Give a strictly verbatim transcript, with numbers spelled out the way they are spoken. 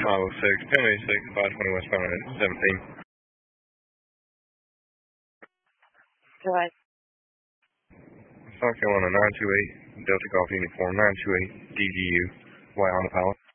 five oh six, ten eighty-six, five twenty westbound at seventeen. Go ahead. South Carolina nine two eight, Delta Golf Uniform nine two eight, D G U, white on the pallet.